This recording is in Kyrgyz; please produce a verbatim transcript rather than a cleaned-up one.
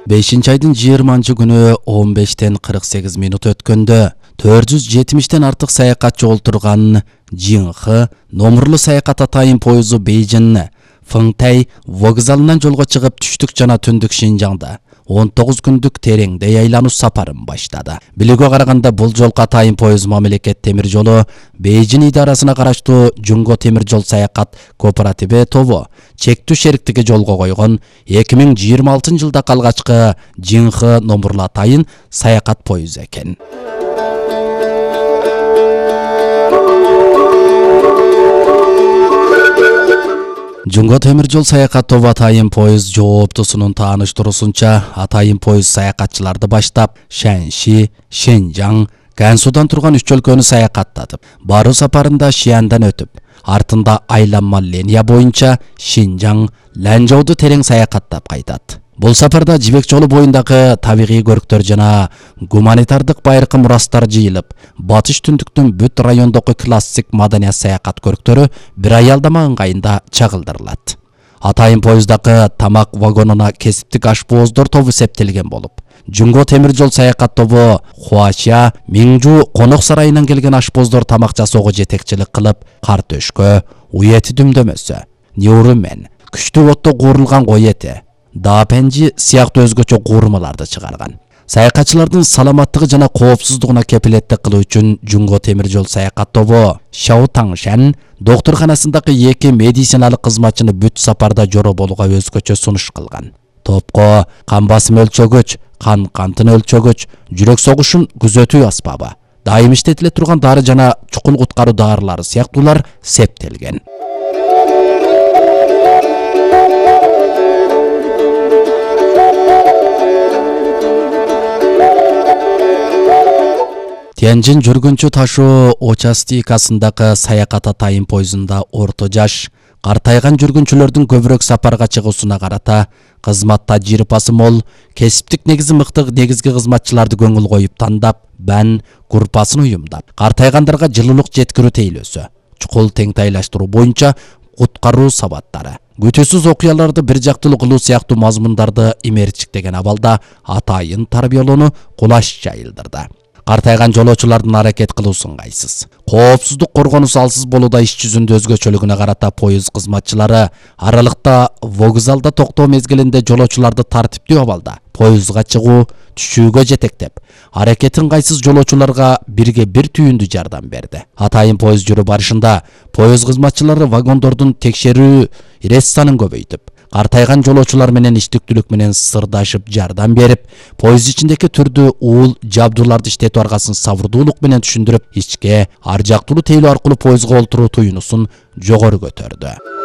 бешинчи айдын жыйырманчы күнү он бештен кырк сегиз минут өткөндө төрт жүз жетимиштен артык саякатчы олтурган Жинхы номурлуу саякат атайын поезу Бейжин Фыңтай вокзалынан жолго чыгып түштүк жана түндүк Шинжаңда он тогуз күндүк тереңдей айлануу сапарын баштады. Билүүгө караганда бул жолку атайын поез мамлекет темир жолу Бейжин идарасына караштуу Жунго темир жол саякат кооперативи тобу чектүү шериктиги жолго койгон эки миң жыйырма алтынчы жылдагы алгачкы Жинхы номурлуу атайын саякат поезу экен. Жунго темир жол саякат тобу атайын поез жооптусунун тааныштыруусунча атайын поез саякатчыларды баштап Шэньши, Шинжаң, Гансудан турган үч өлкөнү саякаттатып, баруу сапарында Шияндан өтүп, артында айланма линия боюнча Шинжаң, Ланчжоуду терең саякаттап кайтат. Бул сапарда Жибек жолу боюндагы табигый көрктөр жана гуманитардык байыркы мурастар жыйылып, батыш түндүктүн бүт райондогу классик маданият саякат көрктөрү бир аялдама ыңгайында чагылдырылат. Атайын поездагы тамак вагонуна кесиптик ашпооздор тобу септелген болуп, Жунго темир жол саякат тобу Хуача, Миңжу конок сарайынан келген ашпооздор тамак жасоого жетекчилик кылып, кар төшкө, уети дүмдөмөсү, неурумен, күчтүү отто куурулган кой эти, Дапенжи сыяктуу өзгөчө куурмаларды чыгарган. Саякатчылардын саламаттыгы жана коопсуздугуна кепилеттик кылуу үчүн Жунго темир жол саякат тобу Шао Таңшан доктурканасындагы эки медициналык кызматчыны бүт сапарда жороболууга өзгөчө сунуш кылган. Топко кан басым өлчөгүч, кан кантын өлчөгүч, жүрөк согушун күзөтүү аспабы, дайым иштетиле турган дары жана чукул куткаруу дарылары сыяктуулар септелген. Тяньжин жүргүнчү ташуу участикасындагы саякат атайын поезунда орто жаш, картайган жүргүнчүлөрдүн көбүрөөк сапарга чыгуусуна карата кызмат тажрыйбасы мол, кесиптик негизи мыкты негизги кызматчыларды көңүл коюп тандап, бән группасын уюмдап, картайгандарга жылуулук жеткирүү тейлөөсү, чукул теңтайлаштыруу боюнча куткаруу сабаттары, күтүүсүз окуяларды бир жактылуу кылуу сыяктуу мазмундарды имерчиктеген абалда атайын тарбиялоону кулаш жайылдырды. Картайган жолоочулардын аракет кылуусу ыңгайсыз, коопсуздук коргонуу алсыз болууда иш жүзүндө өзгөчөлүгүнө карата поезд кызматчылары аралыкта вокзалда токтоо мезгилинде жолоочуларды тартиптүү абалда поездга чыгуу, түшүүгө жетектеп, аракет ыңгайсыз жолоочуларга бирге бир түйүндү жардам берди. Атайын поезд жүрүү барышында поезд кызматчылары вагондордун текшерүү рейс-санын көбөйтүп, картайган жолоочулар менен иштиктүүлүк менен сырдашып жардам берип, поезд ичиндеги түрдүү уул жабдууларды иштетүү аргасын сабырдуулук менен түшүндүрүп, ичке ар жактуулуу тейлөө аркылуу поездга олтуруу туюнусун жогору көтөрдү.